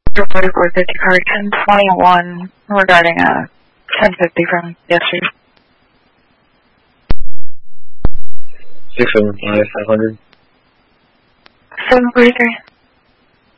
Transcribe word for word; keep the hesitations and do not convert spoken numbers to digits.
forty-four fifty card ten twenty-one regarding a ten fifty from yesterday. six seven five, five hundred. seven forty-three.